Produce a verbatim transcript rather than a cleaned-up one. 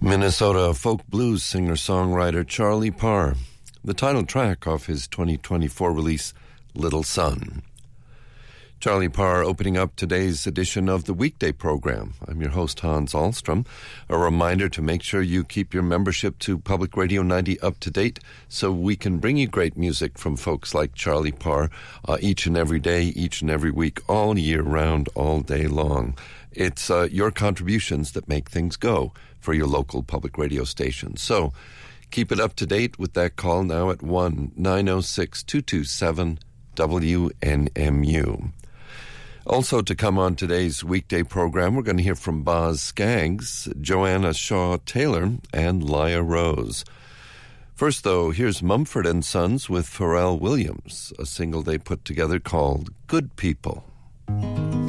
Minnesota folk blues singer-songwriter Charlie Parr, the title track off his twenty twenty-four release, Little Sun. Charlie Parr opening up today's edition of the weekday program. I'm your host, Hans Ahlstrom. A reminder to make sure you keep your membership to Public Radio ninety up to date so we can bring you great music from folks like Charlie Parr uh, each and every day, each and every week, all year round, all day long. It's uh, your contributions that make things go for your local public radio station. So keep it up to date with that call now at one nine oh six, two two seven, W N M U. Also to come on today's weekday program, we're going to hear from Boz Scaggs, Joanna Shaw Taylor, and Lya Rose. First, though, here's Mumford and Sons with Pharrell Williams, a single they put together called Good People.